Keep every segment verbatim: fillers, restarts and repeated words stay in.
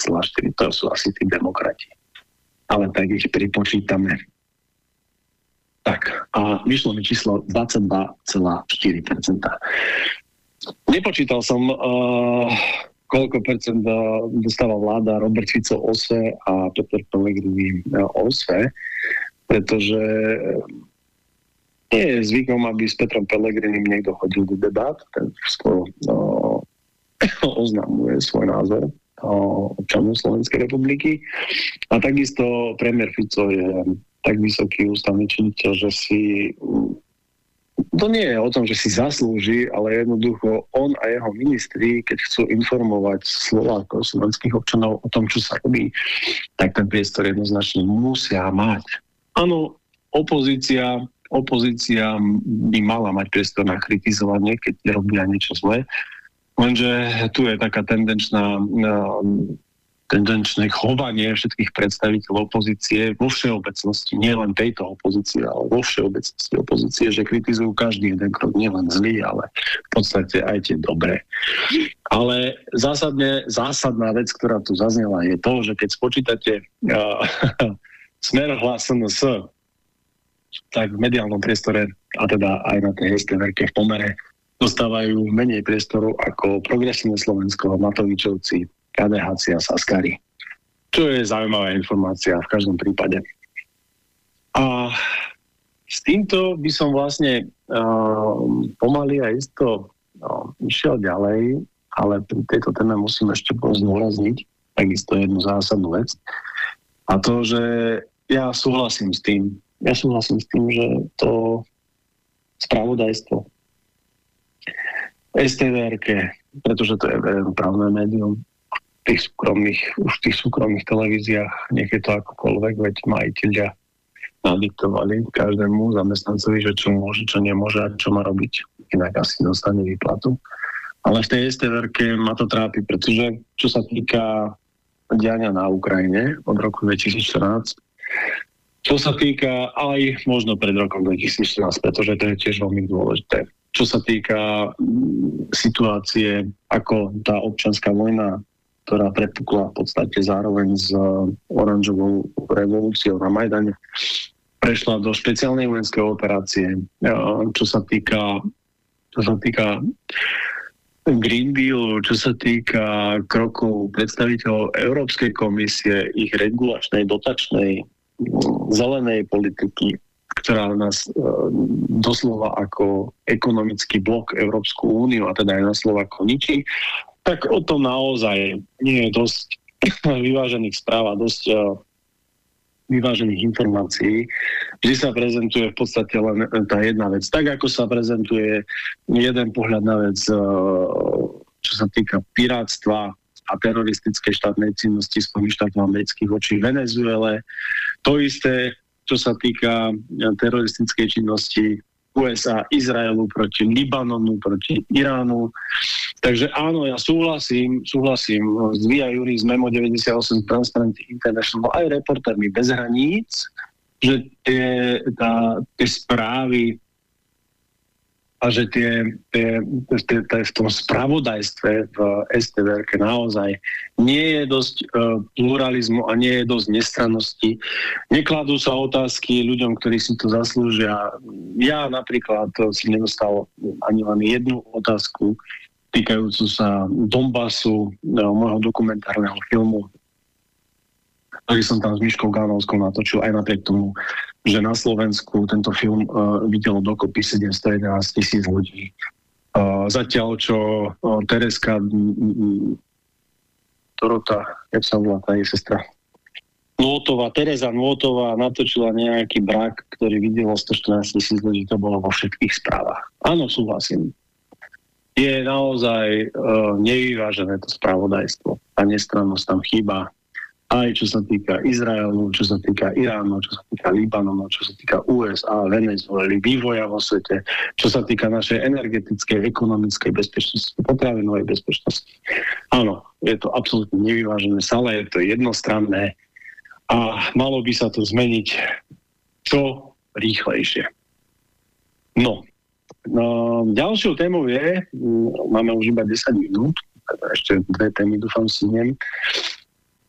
celá štyri, to sú asi tí demokrati. Ale tak ich pripočítame. Tak, a vyšlo mi číslo dvadsaťdva celá štyri percenta. Nepočítal som, uh, koľko percent uh, dostáva vláda Robert Fico o es e a Peter Pellegrini uh, o es e, pretože nie je zvykom, aby s Petrom Pellegrinim niekto chodil do debát, ten skôr uh, oznamuje svoj názor uh, občanov Slovenskej republiky. A takisto premiér Fico je tak vysoký ústavný činiteľ, že si... To nie je o tom, že si zaslúži, ale jednoducho on a jeho ministri, keď chcú informovať Slovákov, slovenských občanov o tom, čo sa robí, tak ten priestor jednoznačne musia mať. Áno, opozícia, opozícia by mala mať priestor na kritizovanie, keď robia niečo zlé, lenže tu je taká tendenčná... tendenčné chovanie všetkých predstaviteľov opozície vo všeobecnosti, nie len tejto opozície, ale vo všeobecnosti opozície, že kritizujú každý jeden krok, nielen zlý, ale v podstate aj tie dobré. Ale zásadne, zásadná vec, ktorá tu zaznela, je to, že keď spočítate uh, Smer, Hlas, en es, tak v mediálnom priestore, a teda aj na tej es té verke v pomere, dostávajú menej priestoru ako Progresívne Slovensko, Matovičovci, ká dé há cé a Saskari. Čo je zaujímavá informácia v každom prípade. A s týmto by som vlastne uh, pomaly a isto uh, išiel ďalej, ale pri tejto téme musím ešte zdôrazniť takisto jednu zásadnú vec. A to, že ja súhlasím s tým, ja súhlasím s tým, že to spravodajstvo es té verke, pretože to je verejnoprávne médium, v tých súkromných, už v tých súkromných televíziách, nech je to akokoľvek, veď majiteľia nadiktovali každému zamestnancovi, že čo môže, čo nemôže a čo má robiť. Inak asi dostane výplatu. Ale v tej es té verke ma to trápi, pretože čo sa týka diania na Ukrajine od roku dvetisícštrnásť, čo sa týka aj možno pred rokom dvetisícštrnásť, pretože to je tiež veľmi dôležité. Čo sa týka situácie, ako tá občianská vojna, ktorá prepukla v podstate zároveň s oranžovou revolúciou na Majdane, prešla do špeciálnej vojenskej operácie. Čo sa týka, čo sa týka Green Dealu, čo sa týka krokov predstaviteľov Európskej komisie, ich regulačnej, dotačnej, zelenej politiky, ktorá nás e, doslova ako ekonomický blok Európsku úniu, a teda aj na Slováko ničí, tak o tom naozaj nie je dosť vyvážených správ a dosť uh, vyvážených informácií. Vždy sa prezentuje v podstate len tá jedna vec. Tak, ako sa prezentuje jeden pohľad na vec, uh, čo sa týka pirátstva a teroristickej štátnej činnosti Spojených štátov amerických voči Venezuele. To isté, čo sa týka teroristickej činnosti ú es á, Izraelu proti Libanonu, proti Iránu. Takže áno, ja súhlasím, súhlasím s Via Juris Memo deväťdesiatosem Transparency International aj Reportérmi bez hraníc, že tie, tá, tie správy a že tie, tie, tie, tie v tom spravodajstve v es té verke naozaj nie je dosť uh, pluralizmu a nie je dosť nestrannosti. Nekladú sa otázky ľuďom, ktorí si to zaslúžia. Ja napríklad si nedostal ani len jednu otázku týkajúcu sa Donbasu, no, môjho dokumentárneho filmu, ktorý som tam s Miškou Gánovskou natočil, aj napriek tomu, že na Slovensku tento film uh, videlo dokopy sedemstojedenásť tisíc ľudí. Uh, zatiaľ, čo uh, Tereska m, m, Dorota, jak sa volá tá jej sestra, Nôtová, Tereza Nôtová natočila nejaký brak, ktorý videlo stoštrnásť tisíc ľudí, to bolo vo všetkých správach. Áno, súhlasím. Je naozaj uh, nevyvážené to spravodajstvo. Tá nestrannosť tam chýba. Aj čo sa týka Izraelu, čo sa týka Iránu, čo sa týka Libanonu, čo sa týka ú es á, Venezuely, vývoja vo svete, čo sa týka našej energetickej, ekonomickej bezpečnosti, potravinovej bezpečnosti. Áno, je to absolútne nevyvážené, ale je to jednostranné a malo by sa to zmeniť čo rýchlejšie. No, no ďalšou témou je, máme už iba desať minút, ešte dve témy dúfam si nem,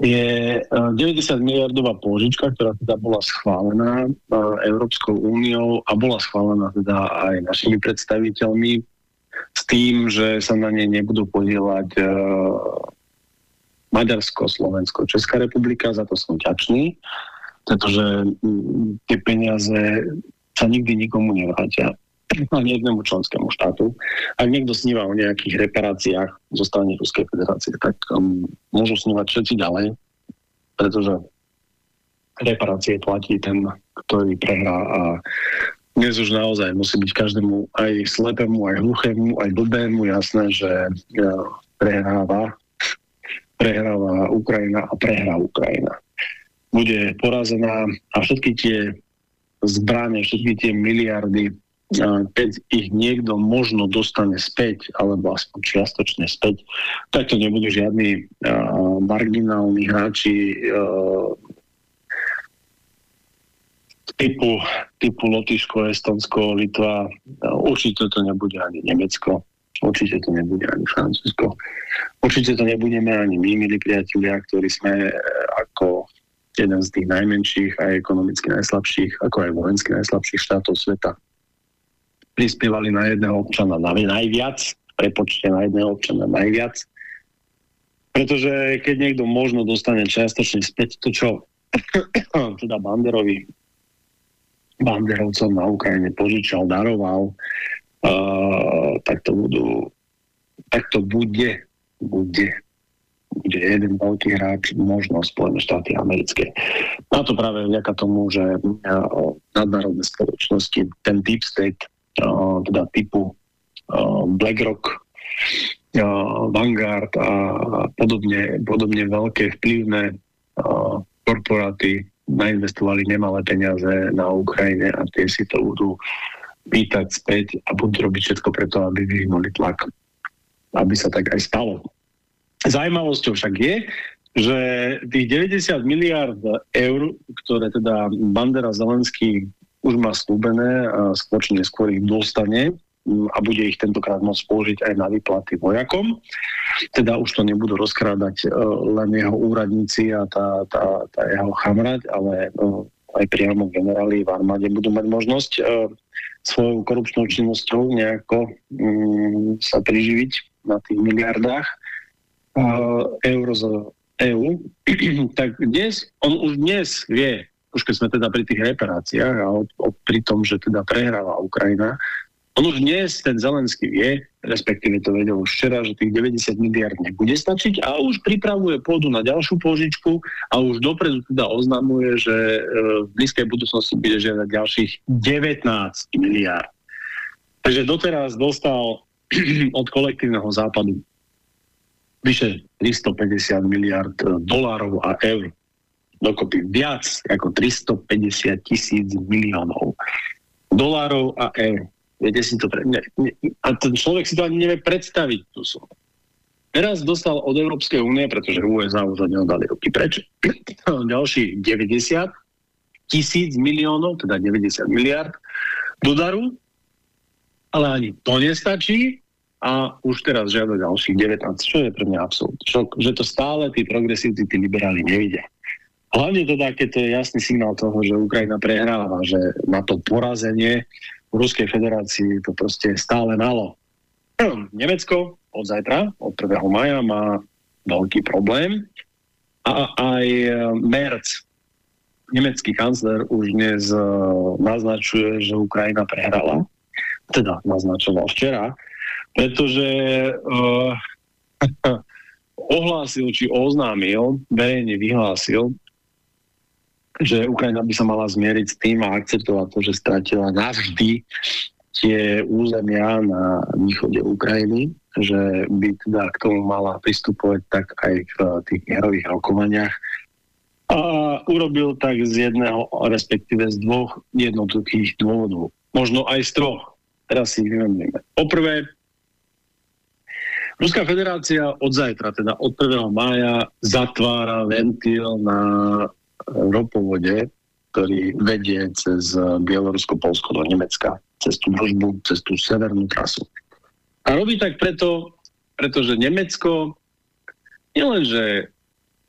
je deväťdesiat miliardová pôžička, ktorá teda bola schválená Európskou úniou a bola schválená teda aj našimi predstaviteľmi s tým, že sa na nej nebudú podieľať Maďarsko, Slovensko, Česká republika. Za to som vďačný, pretože tie peniaze sa nikdy nikomu nevrátia, ani jednému členskému štátu. Ak niekto sníva o nejakých reparáciách zo strany Ruskej federácie, tak um, môžu snívať všetci ďalej, pretože reparácie platí ten, ktorý prehrá, a dnes už naozaj musí byť každému, aj slepému, aj hluchému, aj blbému jasné, že uh, prehráva prehráva Ukrajina a prehrá Ukrajina. Bude porazená a všetky tie zbrane, všetky tie miliardy, keď ich niekto možno dostane späť, alebo aspoň čiastočne späť, tak to nebudú žiadni uh, marginálni hráči uh, typu, typu Lotyšsko, Estonsko, Litva. Uh, určite to nebude ani Nemecko, určite to nebude ani Francúzsko. Určite to nebudeme ani my, milí priatelia, ktorí sme uh, ako jeden z tých najmenších a ekonomicky najslabších, ako aj vojensky najslabších štátov sveta prispievali na jedného občana na najviac, prepočte na jedného občana najviac. Pretože keď niekto možno dostane čiastočne späť to, čo teda Banderovi, Banderovcom na Ukrajine požičal, daroval, uh, tak to budú, tak to bude, bude, bude jeden veľký hráč, možno Spojené štáty americké. Na to práve vďaka tomu, že uh, nadnárodné spoločnosti, ten deep state, Uh, teda typu uh, BlackRock, uh, Vanguard a podobne, podobne veľké vplyvné uh, korporáty nainvestovali nemalé peniaze na Ukrajine a tie si to budú pýtať späť a budú robiť všetko preto, aby vyvinuli tlak. Aby sa tak aj stalo. Zaujímavosťou však je, že tých deväťdesiat miliárd eur, ktoré teda Bandera Zelenský už má slúbené a skôr či neskôr ich dostane a bude ich tentokrát môcť použiť aj na výplaty vojakom. Teda už to nebudú rozkrádať len jeho úradníci a tá, tá, tá jeho chamrať, ale aj priamo generáli v armáde budú mať možnosť svojou korupčnou činnosťou nejako um, sa priživiť na tých miliardách uh, eur z é ú. Tak dnes, on už dnes vie, už keď sme teda pri tých reparáciách a od, od, pri tom, že teda prehráva Ukrajina, on už dnes, ten Zelenský vie, respektíve to vedel už včera, že tých deväťdesiat miliárd nebude stačiť a už pripravuje pôdu na ďalšiu pôžičku a už dopredu teda oznamuje, že e, v blízkej budúcnosti bude žiadať ďalších devätnásť miliárd. Takže doteraz dostal od kolektívneho západu vyše tristopäťdesiat miliárd dolárov a eur. Dokopy viac ako tristopäťdesiat tisíc miliónov dolárov a eur. Viete si to pre... ne, ne, a ten človek si to ani nevie predstaviť. Tu sú. Teraz dostal od Európskej únie, pretože ú es á už od neho dali ruky preč, ďalších deväťdesiat tisíc miliónov, teda deväťdesiat miliárd do daru, ale ani to nestačí a už teraz žiada ďalších devätnásť, čo je pre mňa absolút šok, že to stále tí progresívci, tí liberáli nevidia. Hlavne teda, keď to je jasný signál toho, že Ukrajina prehráva, že na to porazenie v Ruskej federácii to proste je stále málo. Nemecko od zajtra, od prvého mája má veľký problém a aj Merz, nemecký kancler, už dnes naznačuje, že Ukrajina prehrala. Teda naznačoval včera, pretože uh, ohlásil, či oznámil, verejne vyhlásil, že Ukrajina by sa mala zmieriť s tým a akceptovať to, že stratila navždy tie územia na východe Ukrajiny, že by teda k tomu mala pristupovať tak aj v tých mierových rokovaniach. A urobil tak z jedného, respektíve z dvoch jednoduchých dôvodov. Možno aj z troch. Teraz si ich vymenujeme. Poprvé, Ruská federácia od zajtra, teda od prvého mája, zatvára ventil na ropovode, ktorý vedie cez Bielorusko, Poľsko do Nemecka, cez tú družbu, cez tú severnú trasu. A robí tak preto, pretože Nemecko nielenže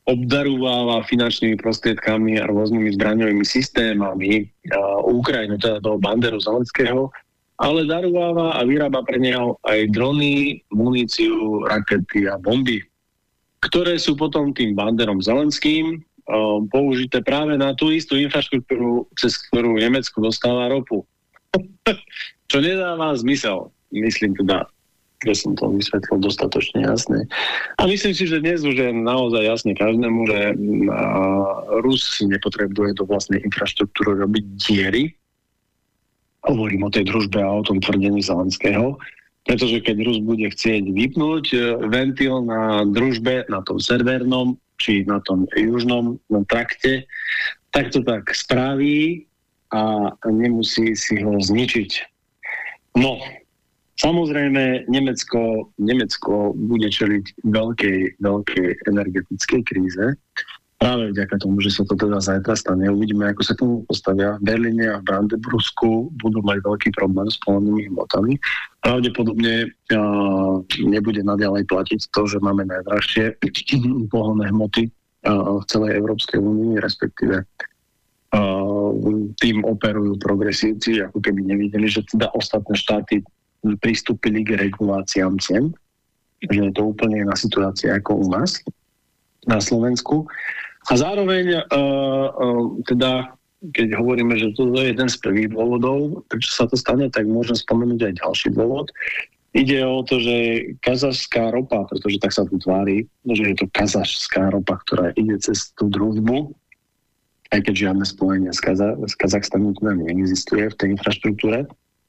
obdarúváva finančnými prostriedkami a rôznymi zbraňovými systémami uh, Ukrajinu, teda toho Banderu Zelenského, ale darúváva a vyrába pre neho aj drony, muníciu, rakety a bomby, ktoré sú potom tým Banderom Zelenským uh, použité práve na tú istú infraštruktúru, cez ktorú Nemecko dostáva ropu. Čo nedáva zmysel, myslím teda, že som to vysvetlil dostatočne jasne. A myslím si, že dnes už je naozaj jasne každému, že Rus si nepotrebuje do vlastnej infraštruktúry robiť diery. Hovorím o tej družbe a o tom tvrdení Zelenského, pretože keď Rus bude chcieť vypnúť ventil na družbe, na tom severnom, či na tom južnom na trakte, tak to tak spraví a nemusí si ho zničiť. No, samozrejme, Nemecko, Nemecko bude čeliť veľkej, veľkej energetickej kríze. Práve vďaka tomu, že sa to teda zajtra stane. Uvidíme, ako sa tomu postavia. V Berlíne a v Brandenbursku budú mať veľký problém s pohonnými hmotami. Pravdepodobne uh, nebude naďalej platiť to, že máme najdražšie pohonné hmoty uh, v celej Európskej únii, respektíve uh, tým operujú progresívci, ako keby nevideli, že teda ostatné štáty pristúpili k reguláciám cien, že je to úplne iná situácia ako u nás na Slovensku. A zároveň uh, uh, teda, keď hovoríme, že to je jeden z prvých dôvodov, prečo sa to stane, tak môžem spomenúť aj ďalší dôvod. Ide o to, že kazašská ropa, pretože tak sa tu tvári, že je to kazašská ropa, ktorá ide cez tú družbu, aj keď žiadne spojenie s, Kaza- s Kazachstanom neexistuje v tej infraštruktúre.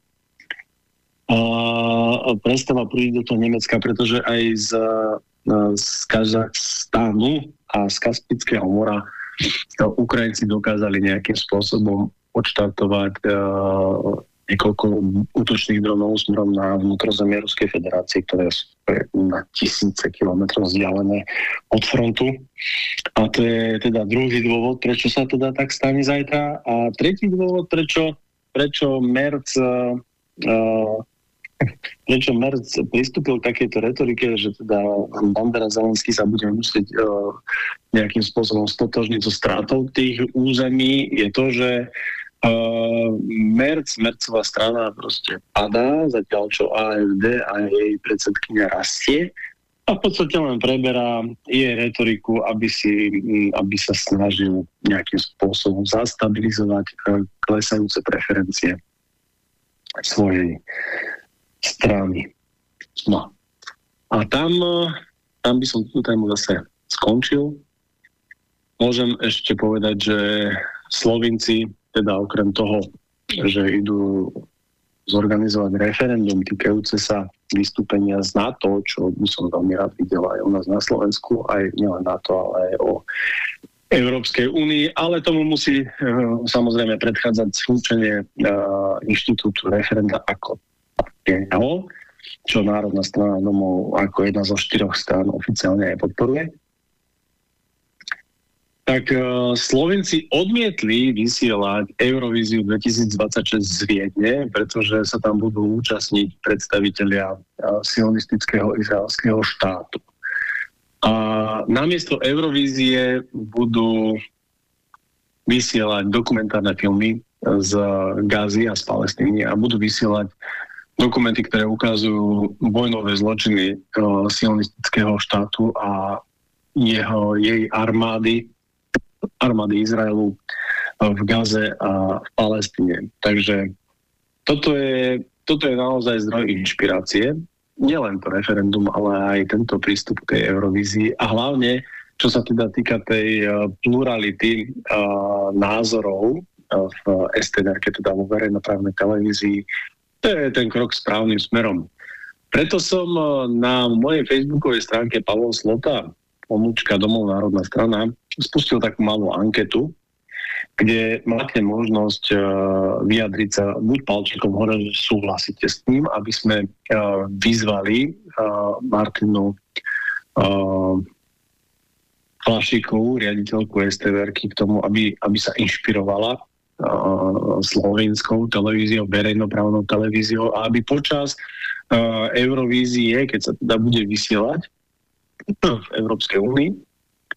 A predstava príde do toho Nemecka, pretože aj z, z Kazachstanu a z Kaspického mora Ukrajinci dokázali nejakým spôsobom odštartovať uh, niekoľko útočných dronov smerom na vnútrozemie Ruskej federácie, ktoré sú na tisíce kilometrov vzdialené od frontu. A to je teda druhý dôvod, prečo sa teda tak stane zajtra. A tretí dôvod, prečo, prečo Merc uh, prečo Merc pristúpil k takejto retorike, že teda Bandera Zelenský sa bude musieť uh, nejakým spôsobom stotožniť so strátou tých území, je to, že uh, Merc, Mercová strana proste padá, zatiaľ čo á ef dé a jej predsedkynia rastie a v podstate len preberá jej retoriku, aby, si, aby sa snažil nejakým spôsobom zastabilizovať uh, klesajúce preferencie svojej strany. No. A tam, tam by som tú tému zase skončil. Môžem ešte povedať, že Slovinci, teda okrem toho, že idú zorganizovať referendum týkajúce sa vystúpenia z NATO, čo by som veľmi rád videl aj u nás na Slovensku, aj nielen NATO, ale aj o Európskej únii, ale tomu musí e, samozrejme predchádzať slúčenie e, inštitútu referenda ako jeho, čo Národná strana domov ako jedna zo štyroch strán oficiálne aj podporuje. Tak uh, Slovenci odmietli vysielať Eurovíziu dvetisícdvadsaťšesť z Viedne, pretože sa tam budú účastniť predstavitelia uh, sionistického izraelského štátu. A namiesto Eurovízie budú vysielať dokumentárne filmy z Gazy a z Palestíny a budú vysielať dokumenty, ktoré ukazujú vojnové zločiny uh, sionistického štátu a jeho, jej armády, armády Izraelu uh, v Gaze a v Palestíne. Takže toto je, toto je naozaj zdroj inšpirácie. Nielen to referendum, ale aj tento prístup k tej Eurovízii a hlavne, čo sa teda týka tej uh, plurality uh, názorov uh, v es té er, teda vo verejnoprávnej televízii. To je ten krok správnym smerom. Preto som na mojej facebookovej stránke Pavol Slota, pomôčka Domov národná strana, spustil takú malú anketu, kde máte možnosť uh, vyjadriť sa buď palčekom hore, že súhlasíte s tým, aby sme uh, vyzvali uh, Martinu uh, Flašíkovú, riaditeľku es té erky, k tomu, aby, aby sa inšpirovala Uh, slovenskou televíziou, verejnoprávnou televíziou a aby počas uh, Eurovízie, keď sa teda bude vysielať v Európskej únii,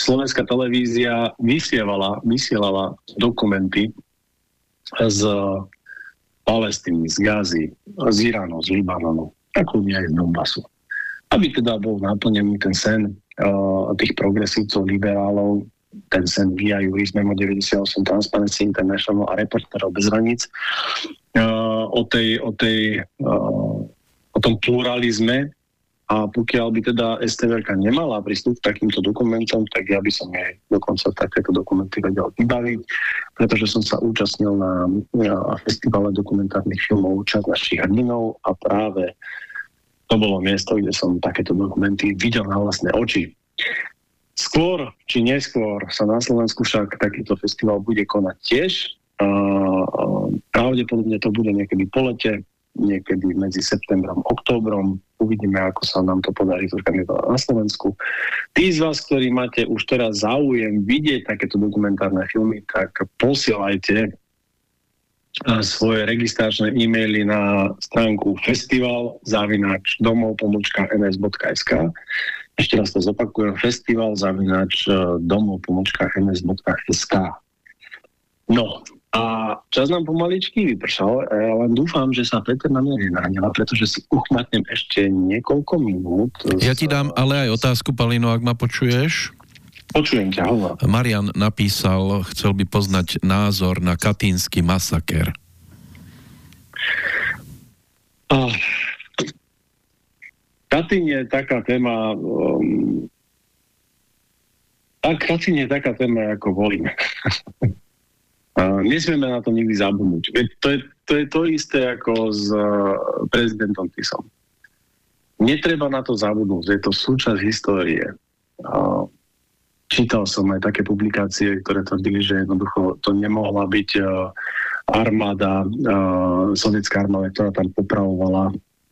slovenská televízia vysievala, vysielala dokumenty z Palestíny, z Gazy, z Iránu, z Libanonu, ako aj z Donbasu. Aby teda bol naplnený ten sen uh, tých progresívcov, liberálov, ten sen Via Juris Memo deväťdesiatosem, Transparency International a Reportérov bez hraníc, uh, o, tej, o, tej, uh, o tom pluralizme. A pokiaľ by teda es té vé nemala prístup k takýmto dokumentom, tak ja by som jej dokonca takéto dokumenty vedel vybaviť, pretože som sa účastnil na, na festivale dokumentárnych filmov Čas našich hrdinov a práve to bolo miesto, kde som takéto dokumenty videl na vlastné oči. Skôr či neskôr sa na Slovensku však takýto festival bude konať tiež. A, a, pravdepodobne to bude niekedy po lete, niekedy medzi septembrom a októbrom. Uvidíme, ako sa nám to podarí zorganizovať na Slovensku. Tí z vás, ktorí máte už teraz záujem vidieť takéto dokumentárne filmy, tak posielajte svoje registračné e-maily na stránku festival zavináč domov pomočka en es bodka es ká. Ešte raz to zopakujem, festival zavináč domov pomočka en es bodka es ká. No, a čas nám pomaličky vypršal, ale dúfam, že sa Peter na mňa nenahneva, pretože si uchmatnem ešte niekoľko minút. Ja ti dám ale aj otázku, Palino, ak ma počuješ. Počujem ťa, hovor. Marian napísal, chcel by poznať názor na katyňský masaker. Ah, Katyň je taká téma... Um, tak Katyň je taká téma ako vojna. uh, nesmieme na to nikdy zabudnúť. To je, to je to isté ako s uh, prezidentom Tisom. Netreba na to zabudnúť, je to súčasť histórie. Uh, Čítal som aj také publikácie, ktoré tvrdili, že jednoducho to nemohla byť uh, armáda, uh, sovietská armáda, ktorá tam popravovala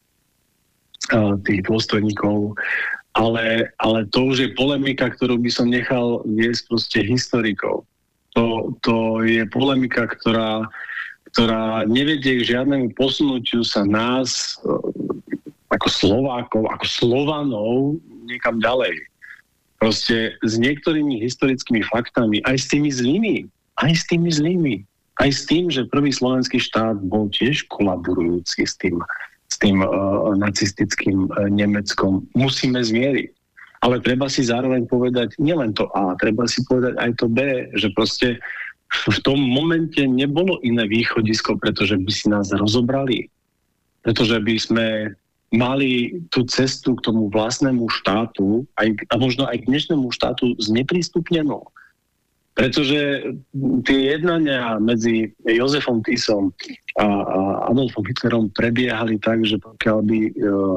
uh, tých dôstojníkov. Ale, ale to už je polemika, ktorú by som nechal viesť proste historikov. To, to je polemika, ktorá, ktorá nevedie k žiadnemu posunutiu sa nás uh, ako Slovákov, ako Slovanov niekam ďalej. Proste s niektorými historickými faktami, aj s tými zlými, aj s tými zlými, aj s tým, že prvý slovenský štát bol tiež kolaborujúci s tým, s tým uh, nacistickým uh, Nemeckom, musíme zmieriť. Ale treba si zároveň povedať nielen to A, treba si povedať aj to B, že proste v tom momente nebolo iné východisko, pretože by si nás rozobrali, pretože by sme mali tú cestu k tomu vlastnému štátu aj, a možno aj k dnešnému štátu zneprístupnenú. Pretože tie jednania medzi Jozefom Tisom a, a Adolfom Hitlerom prebiehali tak, že pokiaľ by e, e,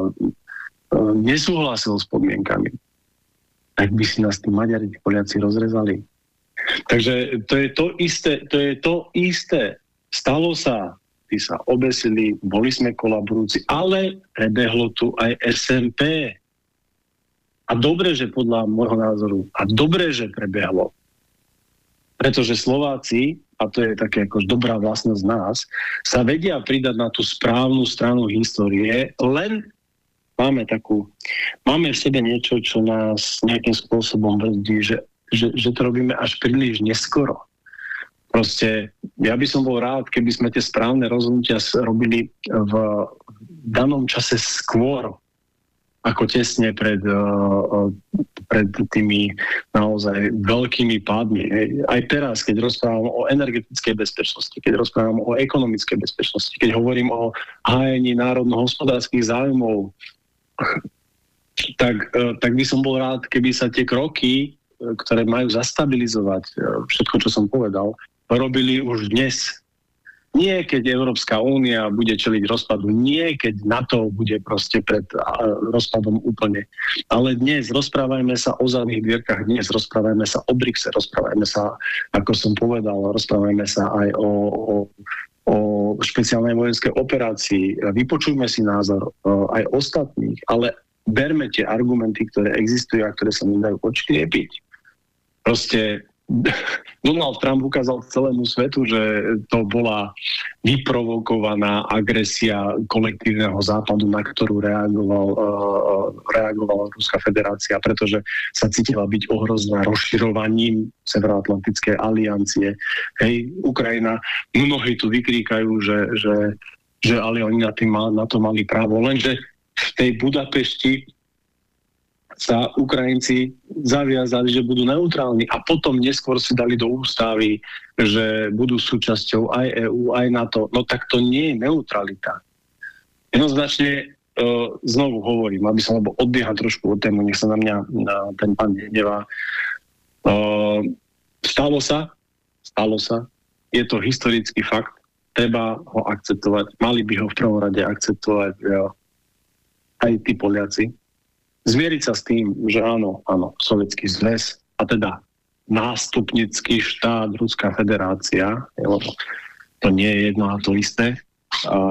nesúhlasil s podmienkami, tak by si nás tí Maďari, tí Poliaci rozrezali. Takže to je to isté, to je to isté. Stalo sa, tí sa obesili, boli sme kolaborujúci, ale prebehlo tu aj es en pé. A dobre, že podľa môjho názoru, a dobre, že prebehlo. Pretože Slováci, a to je také ako dobrá vlastnosť nás, sa vedia pridať na tú správnu stranu histórie, len máme takú, máme v sebe niečo, čo nás nejakým spôsobom brzdí, že, že, že to robíme až príliš neskoro. Proste, ja by som bol rád, keby sme tie správne rozhodnutia robili v danom čase skôr, ako tesne pred, pred tými naozaj veľkými pádmi. Aj teraz, keď rozprávam o energetickej bezpečnosti, keď rozprávam o ekonomickej bezpečnosti, keď hovorím o hájení národno-hospodárskych záujmov, tak, tak by som bol rád, keby sa tie kroky, ktoré majú zastabilizovať všetko, čo som povedal, robili už dnes. Nie keď Európska únia bude čeliť rozpadu, nie keď NATO bude proste pred rozpadom úplne. Ale dnes rozprávajme sa o zadných dvierkach, dnes rozprávajme sa o BRICSe, rozprávajme sa, ako som povedal, rozprávajme sa aj o, o, o špeciálnej vojenskej operácii. Vypočujme si názor aj ostatných, ale berme tie argumenty, ktoré existujú a ktoré sa nedajú odškriepiť. Proste Donald Trump ukázal celému svetu, že to bola vyprovokovaná agresia kolektívneho západu, na ktorú reagoval, uh, reagovala Ruská federácia, pretože sa cítila byť ohrozená rozširovaním Severoatlantickej aliancie. Hej, Ukrajina, mnohí tu vykríkajú, že, že, že ale oni na, tým, na to mali právo, lenže v tej Budapešti sa Ukrajinci zaviazali, že budú neutrálni a potom neskôr si dali do ústavy, že budú súčasťou aj é ú, aj NATO. No tak to nie je neutralita. Jednoznačne uh, znovu hovorím, aby som lebo odbiehal trošku od tému, nech sa na mňa na ten pán nehnevá. Uh, stalo sa, stalo sa, je to historický fakt, treba ho akceptovať, mali by ho v prvom rade akceptovať uh, aj tí Poliaci. Zmieriť sa s tým, že áno, áno, Sovietský zväz a teda nástupnický štát Ruská federácia, lebo to nie je jedno a to isté, a, a,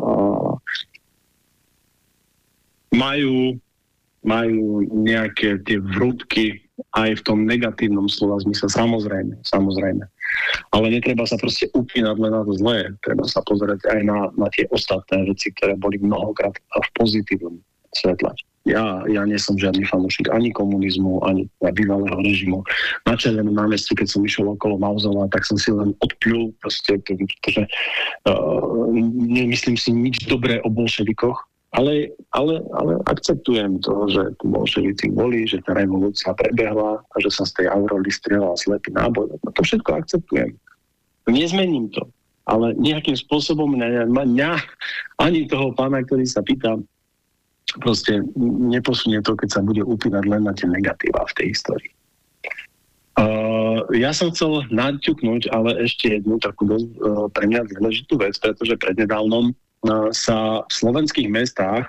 majú, majú nejaké tie vrútky aj v tom negatívnom slova zmysle, samozrejme, samozrejme. Ale netreba sa proste upínať len na to zlé, treba sa pozerať aj na, na tie ostatné veci, ktoré boli mnohokrát v pozitívnom svetle. Ja, ja nie som žiadny fanúšik ani komunizmu, ani bývalého režimu. Na Červenom námestí, keď som išiel okolo Mauzela, tak som si len odpľul, proste, pretože uh, nemyslím si nič dobré o bolševikoch, ale, ale, ale akceptujem to, že tu bolševici boli, že tá revolúcia prebehla a že sa z tej aurory strieľal slepý náboj. No to všetko akceptujem. Nezmením to. Ale nejakým spôsobom ne, mňa, ani toho pána, ktorý sa pýta, proste neposunie to, keď sa bude upínať len na tie negatíva v tej histórii. Uh, ja som chcel naťuknúť, ale ešte jednu takú dosť uh, pre mňa dôležitú vec, pretože prednedávnom uh, sa v slovenských mestách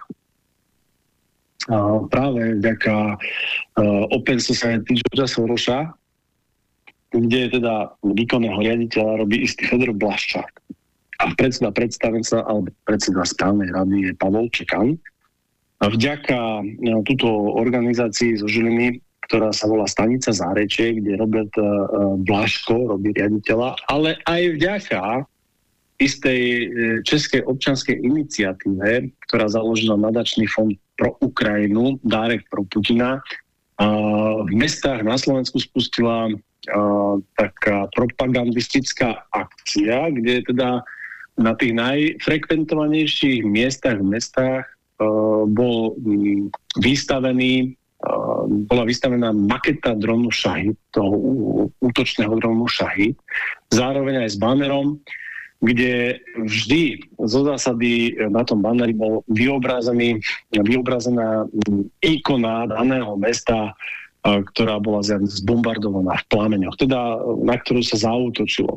uh, práve vďaka uh, Open Society Georgea Sorosa, kde teda výkonného riaditeľa robí istý Fedor Blaščák. A predseda predstavenca, alebo predseda správnej rady je Pavol Čekan. A vďaka no, túto organizácii zo Žiliny, ktorá sa volá Stanica Zárečie, kde Robert uh, Blaško robí riaditeľa, ale aj vďaka istej uh, českej občianskej iniciatíve, ktorá založila nadačný fond pro Ukrajinu, Dárek pro Putina, uh, v mestách na Slovensku spustila uh, taká propagandistická akcia, kde teda na tých najfrekventovanejších miestach v mestách Uh, bol um, vystavený, uh, bola vystavená maketa dronu Šahid, toho útočného dronu Šahid, zároveň aj s banerom, kde vždy zo zásady na tom baneri bol vyobrazený, vyobrazená um, ikona daného mesta, uh, ktorá bola zbombardovaná v plámeňoch, teda na ktorú sa zaútočilo.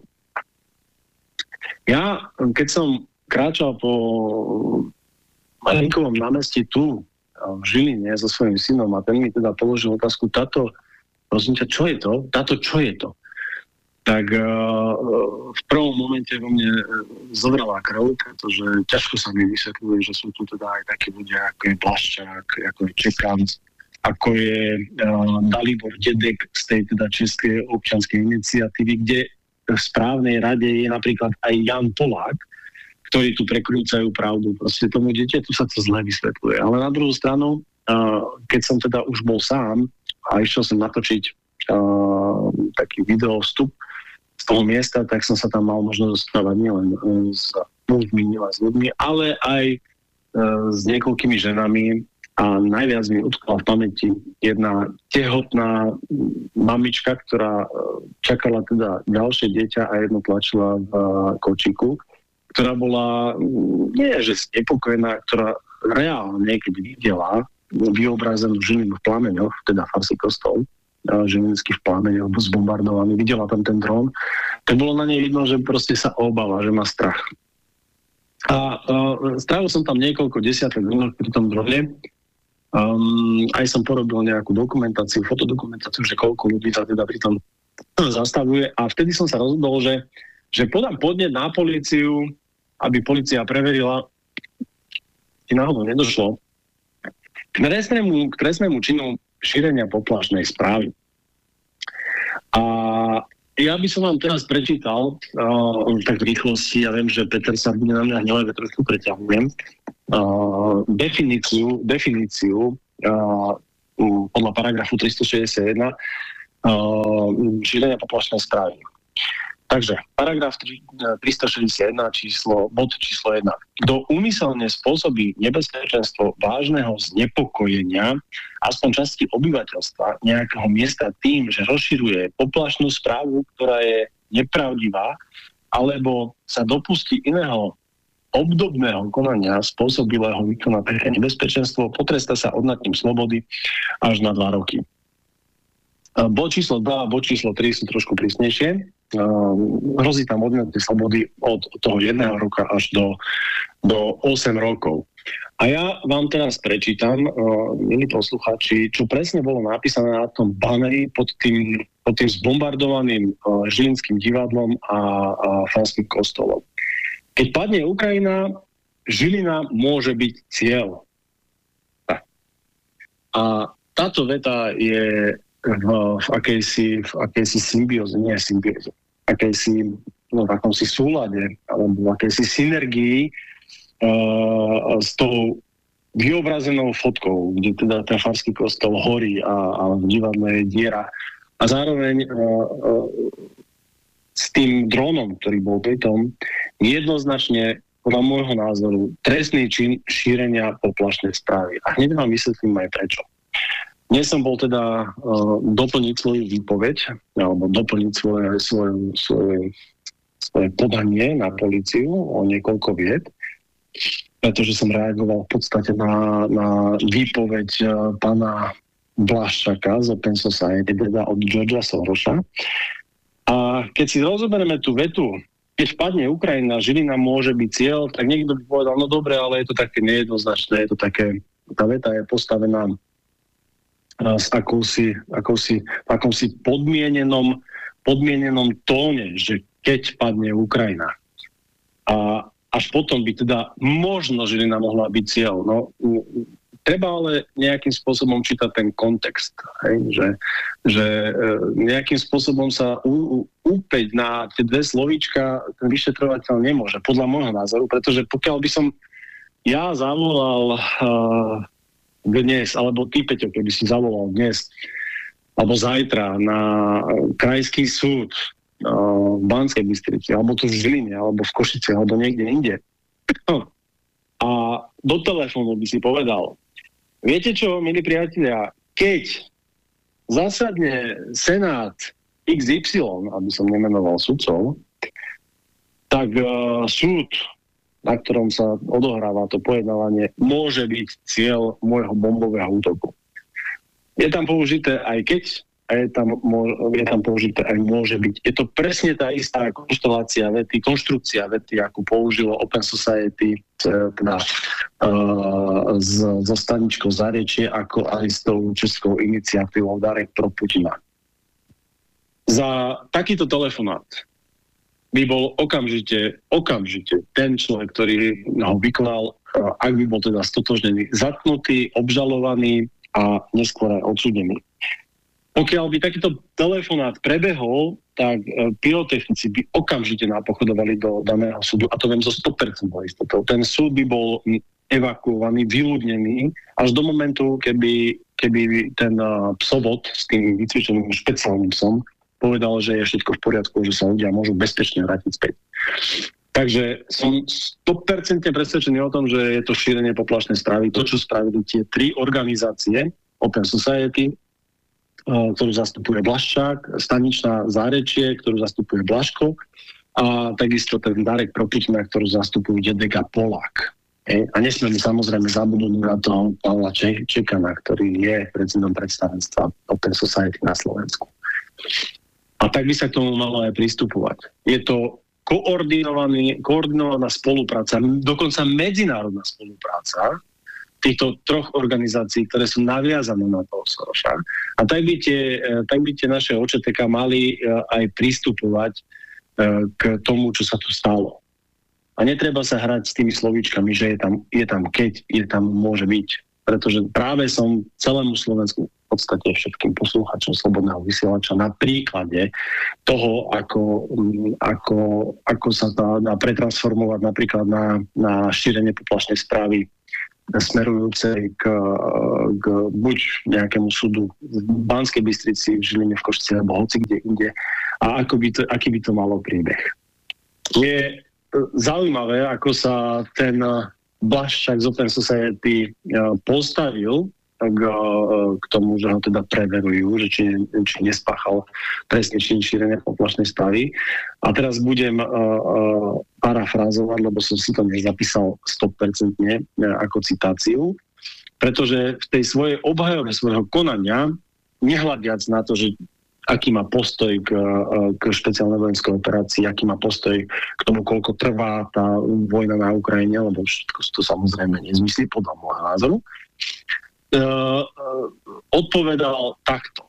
Ja, keď som kráčal po Marinkovom námestí tu v Žiline so svojím synom a ten mi teda položil otázku, táto, prosím ťa, čo je to? Táto, čo je to? Tak uh, v prvom momente vo mne zobrala krv, pretože ťažko sa mi vysvetľuje, že sú tu teda aj takí ľudia, ako je Blaščák, ako je Čekanc, ako je uh, Dalibor Dedek z tej teda Českej občianskej iniciatívy, kde v správnej rade je napríklad aj Jan Polák, ktorí tu prekrúcajú pravdu. Proste tomu dieťaťu sa to zle vysvetľuje. Ale na druhú stranu, uh, keď som teda už bol sám a išiel som natočiť uh, taký video vstup z toho miesta, tak som sa tam mal možnosť rozprávať nielen uh, s mužmi, nielen s ľuďmi, ale aj uh, s niekoľkými ženami a najviac mi utkala v pamäti jedna tehotná mamička, ktorá uh, čakala teda ďalšie dieťa a jedno tlačila v uh, kočíku, ktorá bola, nie že znepokojená, ktorá reálne, keď videla vyobrazenú Žilinu v plameňoch, teda farský kostol, Žilinský v plameňoch, zbombardovaný, videla tam ten dron, tak bolo na nej vidno, že proste sa obáva, že má strach. A uh, strávil som tam niekoľko desiatok minút pri tom drone. Um, aj som porobil nejakú dokumentáciu, fotodokumentáciu, že koľko ľudí sa teda pri tom zastavuje. A vtedy som sa rozhodol, že, že podám podnet na políciu, aby polícia preverila, či náhodou nedošlo k trestnému, k trestnému činu šírenia poplašnej správy. A Ja by som vám teraz prečítal uh, tak v rýchlosti, ja viem, že Peter sa bude na mňa hnevať, že trošku preťahujem, uh, definíciu, definíciu uh, podľa paragrafu tristošesťdesiatjeden uh, šírenia poplašnej správy. Takže, paragraf tristošesťdesiatjeden, číslo, bod číslo jeden. Kto úmyselne spôsobí nebezpečenstvo vážneho znepokojenia aspoň časti obyvateľstva nejakého miesta tým, že rozširuje poplašnú správu, ktorá je nepravdivá, alebo sa dopustí iného obdobného konania spôsobilého vykonať také nebezpečenstvo, potrestá sa odňatím slobody až na dva roky. Bod číslo dva a bod číslo tri sú trošku prísnejšie. Uh, hrozí tam odňatie slobody od toho jedného roka až do, do osem rokov. A ja vám teraz prečítam, uh, milí poslucháči, čo presne bolo napísané na tom baneri pod tým, pod tým zbombardovaným uh, Žilinským divadlom a, a Farským kostolom. Keď padne Ukrajina, Žilina môže byť cieľ. A táto veta je v, v akejsi, v akejsi symbióze, nie symbióze, akejsi, no, v akomsi súlade, alebo v akejsi synergii uh, s tou vyobrazenou fotkou, kde teda ten Farský kostol horí a, a v divadle je diera. A zároveň uh, uh, s tým dronom, ktorý bol pritom, jednoznačne podľa môjho názoru trestný čin šírenia poplašnej správy. A hneď vám vysvetlím aj prečo. Dnes som bol teda uh, doplniť svoju výpoveď, alebo doplniť svoje, svoje, svoje, svoje podanie na políciu o niekoľko vied, pretože som reagoval v podstate na, na výpoveď uh, pána Blaščaka z Open Society, teda od Georgea Sorosa. A keď si rozoberieme tú vetu, keď padne Ukrajina, Žilina môže byť cieľ, tak niekto by povedal, no dobre, ale je to také nejednoznačné, je to také, tá veta je postavená s akousi, akousi, akousi podmienenom, podmienenom tóne, že keď padne Ukrajina. A až potom by teda možno Žilina mohla byť cieľ. No, treba ale nejakým spôsobom čítať ten kontext, hej? Že, že nejakým spôsobom sa u, úpeť na tie dve slovíčka ten vyšetrovateľ nemôže, podľa môjho názoru, pretože pokiaľ by som ja zavolal uh, dnes, alebo ty, Peťo, keby si zavolal dnes, alebo zajtra na krajský súd uh, v Banskej Bystrici, alebo tu v Žiline, alebo v Košici, alebo niekde inde. A do telefónu by si povedal, viete čo, milí priatelia, keď zasadne Senát iks ypsilon, aby som nemenoval sudcov, tak uh, súd, na ktorom sa odohráva to pojednávanie, môže byť cieľ môjho bombového útoku. Je tam použité aj keď, a je tam, je tam použité aj môže byť. Je to presne tá istá konštelácia vety, konštrukcia vety, ako použilo Open Society teda, uh, so staničkou Zárečie, ako aj s tou českou iniciatívou Darek pro Putina. Za takýto telefonát by bol okamžite, okamžite ten človek, ktorý ho vykonal, ak by bol teda stotožnený, zatknutý, obžalovaný a neskôr aj odsúdený. Pokiaľ by takýto telefonát prebehol, tak pyrotechnici by okamžite napochodovali do daného súdu, a to viem zo sto percent istotou. Ten súd by bol evakuovaný, vyľudnený, až do momentu, keby, keby ten psovod s tým vycvičeným špeciálnym psom povedal, že je všetko v poriadku, že sa ľudia môžu bezpečne vrátiť späť. Takže som sto percent presvedčený o tom, že je to šírenie poplašnej správy. To, čo spravili tie tri organizácie, Open Society, ktorú zastupuje Blaščák, Staničná Zárečie, ktorú zastupuje Blaško, a takisto ten Darek pro Putina, ktorú zastupujú Dedek a Polák. A nesmieme samozrejme zabudnúť na toho Pavla Čekana, ktorý je prezidentom predstavenstva Open Society na Slovensku. A tak by sa k tomu malo aj pristupovať. Je to koordinovaná spolupráca, dokonca medzinárodná spolupráca týchto troch organizácií, ktoré sú naviazané na toho Soroša. A tak by tie, tak by tie naše ó č té ká mali aj pristupovať k tomu, čo sa tu stalo. A netreba sa hrať s tými slovíčkami, že je tam, je tam keď, je tam môže byť. Pretože práve som celému Slovensku podstate všetkým poslucháčom Slobodného vysielača na príklade toho, ako, ako, ako sa dá, dá pretransformovať napríklad na, na šírenie poplašnej správy smerujúcej k, k buď nejakému súdu v Banskej Bystrici, v Žiline, v Košici alebo hoci kde inde a ako by to, aký by to malo príbeh. Je zaujímavé, ako sa ten Blaščák z Open Society postavil k, k tomu, že ho teda preverujú, že či, či nespáchal trestný čin šírenia poplašnej správy. A teraz budem uh, uh, parafrázovať, lebo som si to nezapísal sto percent ako citáciu, pretože v tej svojej obhajobe svojho konania, nehľadiac na to, že aký má postoj k, k špeciálnej vojenskej operácii, aký má postoj k tomu, koľko trvá tá vojna na Ukrajine, lebo všetko to samozrejme nezmyslí podľa môjho názoru, Uh, uh, odpovedal takto.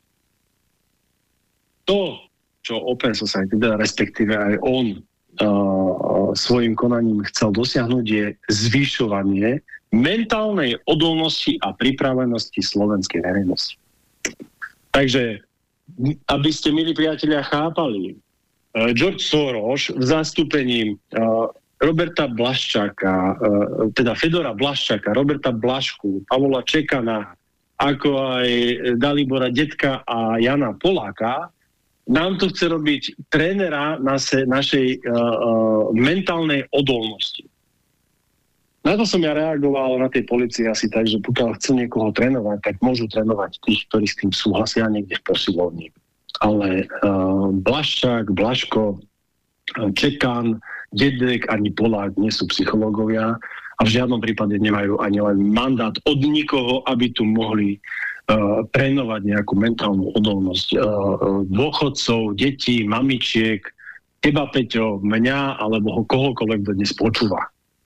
To, čo Open Society, teda respektíve aj on uh, uh, svojim konaním chcel dosiahnuť, je zvyšovanie mentálnej odolnosti a pripravenosti slovenskej verejnosti. Takže, aby ste, milí priatelia, chápali, uh, George Soros v zastúpení uh, Roberta Blaščáka, teda Fedora Blaščáka, Roberta Blašku, Pavola Čekana, ako aj Dalibora Detka a Jana Poláka, nám to chce robiť trénera nase, našej uh, uh, mentálnej odolnosti. Na to som ja reagoval na tej policii asi tak, že pokiaľ chcú niekoho trénovať, tak môžu trénovať tých, ktorí s tým súhlasia niekde v posilovni. Ale uh, Blaščák, Blaško, Čekan, Dedek ani Polák nie sú psychológovia a v žiadnom prípade nemajú ani len mandát od nikoho, aby tu mohli uh, trénovať nejakú mentálnu odolnosť uh, dôchodcov, detí, mamičiek, teba, Peťo, mňa alebo ho kohokoľvek, kto dnes počúva.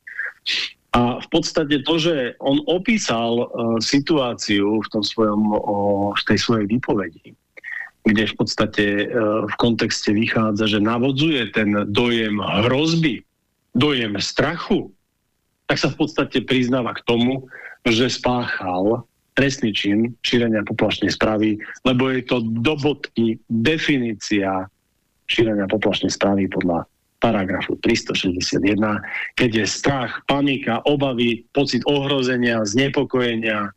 A v podstate to, že on opísal uh, situáciu v tom svojom, uh, v tej svojej výpovedi, kde v podstate e, v kontexte vychádza, že navodzuje ten dojem hrozby, dojem strachu, tak sa v podstate priznáva k tomu, že spáchal trestný čin šírenia poplašnej správy, lebo je to do bodky definícia šírenia poplašnej správy podľa paragrafu tristošesťdesiatjeden, keď je strach, panika, obavy, pocit ohrozenia, znepokojenia,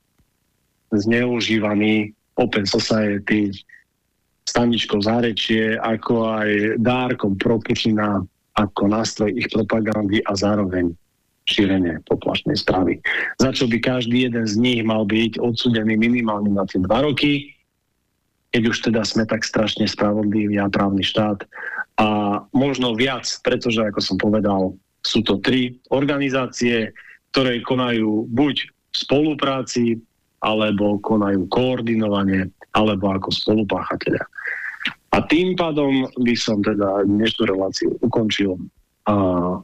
zneužívaný Open Society, staničkou zárečie, ako aj dárkom pro Putina ako nástroj ich propagandy a zároveň šírenie poplašnej správy. Za čo by každý jeden z nich mal byť odsúdený minimálne na tie dva roky, keď už teda sme tak strašne spravodliví a právny štát. A možno viac, pretože, ako som povedal, sú to tri organizácie, ktoré konajú buď v spolupráci, alebo konajú koordinovane, alebo ako spolupáchatelia. A tým pádom by som teda dnešnú reláciu ukončil a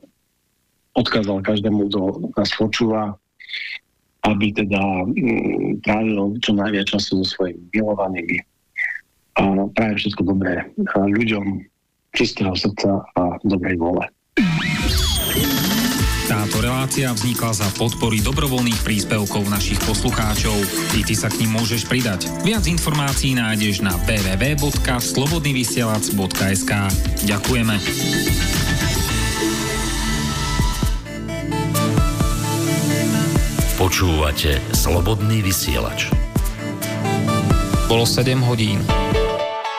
odkázal každému, kto nás počúva, aby teda mm, trávil čo najviac času so svojimi milovanými. A prajem všetko dobré ľuďom, čistého srdca a dobrej vôle. Táto relácia vznikla za podpory dobrovoľných príspevkov našich poslucháčov. I ty sa k nim môžeš pridať. Viac informácií nájdeš na w w w bodka slobodnyvysielac bodka es ká. Ďakujeme. Počúvate Slobodný vysielač. Bolo sedem hodín.